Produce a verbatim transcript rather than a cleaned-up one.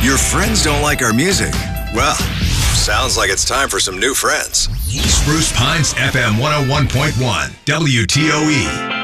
Your friends don't like our music? Well, sounds like it's time for some new friends. Spruce Pines F M one oh one point one, W T O E.